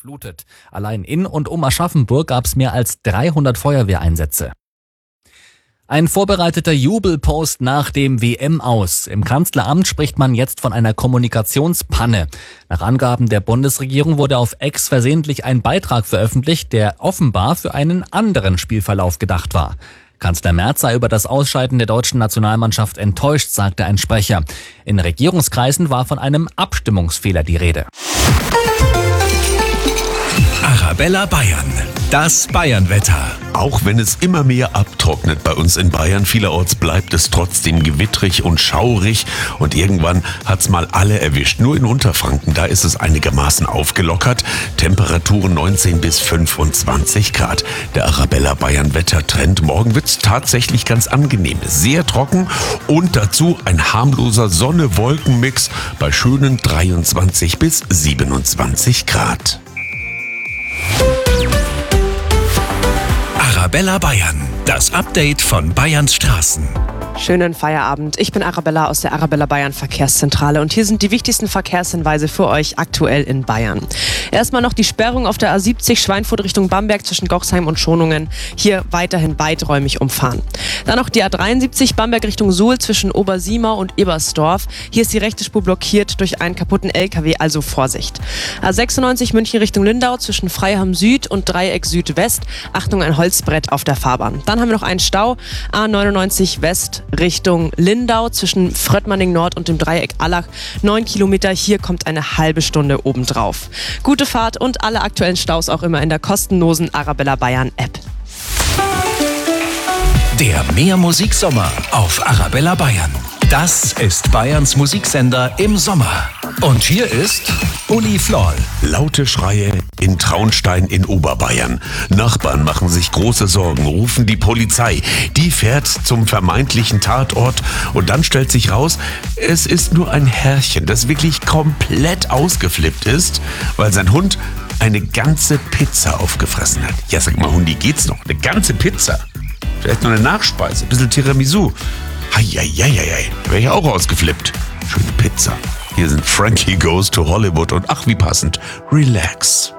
überflutet. Allein in und um Aschaffenburg gab es mehr als 300 Feuerwehreinsätze. Ein vorbereiteter Jubelpost nach dem WM-Aus. Im Kanzleramt spricht man jetzt von einer Kommunikationspanne. Nach Angaben der Bundesregierung wurde auf X versehentlich ein Beitrag veröffentlicht, der offenbar für einen anderen Spielverlauf gedacht war. Kanzler Merz sei über das Ausscheiden der deutschen Nationalmannschaft enttäuscht, sagte ein Sprecher. In Regierungskreisen war von einem Abstimmungsfehler die Rede. Arabella Bayern, das Bayernwetter. Auch wenn es immer mehr abtrocknet bei uns in Bayern, vielerorts bleibt es trotzdem gewittrig und schaurig und irgendwann hat's mal alle erwischt. Nur in Unterfranken, da ist es einigermaßen aufgelockert. Temperaturen 19 bis 25 Grad. Der Arabella Bayern Wettertrend. Morgen wird's tatsächlich ganz angenehm. Sehr trocken und dazu ein harmloser Sonne-Wolken-Mix bei schönen 23 bis 27 Grad. Arabella Bayern, das Update von Bayerns Straßen. Schönen Feierabend. Ich bin Arabella aus der Arabella Bayern Verkehrszentrale und hier sind die wichtigsten Verkehrshinweise für euch aktuell in Bayern. Erstmal noch die Sperrung auf der A70 Schweinfurt Richtung Bamberg zwischen Gochsheim und Schonungen. Hier weiterhin weiträumig umfahren. Dann noch die A73 Bamberg Richtung Suhl zwischen Obersiemau und Ebersdorf. Hier ist die rechte Spur blockiert durch einen kaputten LKW, also Vorsicht. A96 München Richtung Lindau zwischen Freiham Süd und Dreieck Südwest. Achtung, ein Holzbrett auf der Fahrbahn. Dann haben wir noch einen Stau. A99 West Richtung Lindau zwischen Fröttmanning Nord und dem Dreieck Allach. 9 Kilometer, hier kommt eine halbe Stunde obendrauf. Gute Fahrt und alle aktuellen Staus auch immer in der kostenlosen Arabella Bayern App. Der Mehrmusiksommer auf Arabella Bayern. Das ist Bayerns Musiksender im Sommer. Und hier ist Uli Floll. Laute Schreie in Traunstein in Oberbayern. Nachbarn machen sich große Sorgen, rufen die Polizei. Die fährt zum vermeintlichen Tatort und dann stellt sich raus, es ist nur ein Herrchen, das wirklich komplett ausgeflippt ist, weil sein Hund eine ganze Pizza aufgefressen hat. Ja, sag mal, Hundi, geht's noch? Eine ganze Pizza? Vielleicht noch eine Nachspeise, ein bisschen Tiramisu. Heieieiei, da wäre ich auch ausgeflippt. Schöne Pizza. Hier sind Frankie Goes to Hollywood und ach, wie passend, Relax.